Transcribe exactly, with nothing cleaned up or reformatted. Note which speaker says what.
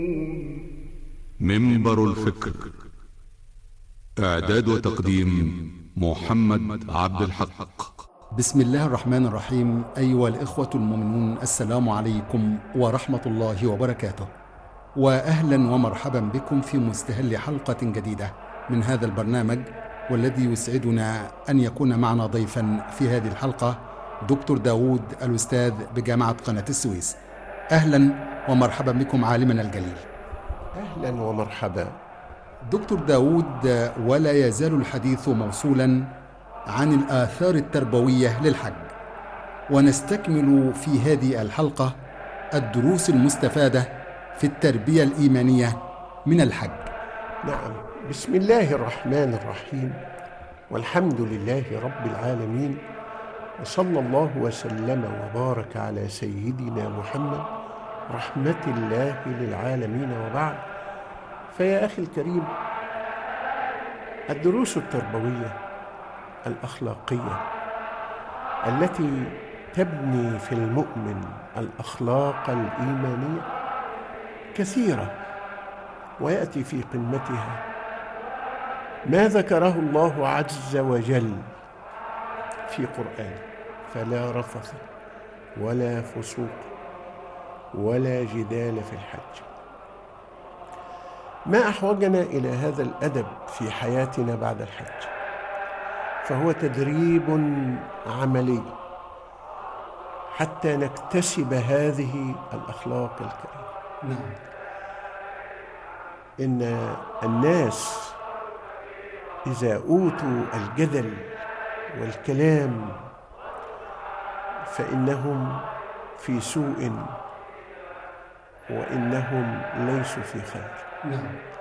Speaker 1: منبر الفكر. إعداد وتقديم محمد عبد الحق.
Speaker 2: بسم الله الرحمن الرحيم. أيها الإخوة المؤمنون، السلام عليكم ورحمة الله وبركاته، وأهلا ومرحبا بكم في مستهل حلقة جديدة من هذا البرنامج، والذي يسعدنا أن يكون معنا ضيفا في هذه الحلقة دكتور داود الأستاذ بجامعة قناة السويس. أهلا ومرحبا بكم عالمنا الجليل.
Speaker 3: أهلا ومرحبا
Speaker 2: دكتور داود، ولا يزال الحديث موصولا عن الآثار التربوية للحج، ونستكمل في هذه الحلقة الدروس المستفادة في التربية الإيمانية من الحج.
Speaker 3: نعم، بسم الله الرحمن الرحيم، والحمد لله رب العالمين، وصلى الله وسلم وبارك على سيدنا محمد رحمة الله للعالمين، وبعد. فيا أخي الكريم، الدروس التربوية الأخلاقية التي تبني في المؤمن الأخلاق الإيمانية كثيرة، ويأتي في قمتها ما ذكره الله عز وجل في قرآن: فلا رفث ولا فسوق ولا جدال في الحج. ما أحوجنا إلى هذا الأدب في حياتنا بعد الحج؟ فهو تدريب عملي حتى نكتسب هذه الأخلاق الكريمة.
Speaker 2: نعم.
Speaker 3: إن الناس إذا أوتوا الجدل والكلام فإنهم في سوء وإنهم ليسوا في خير.
Speaker 2: نعم.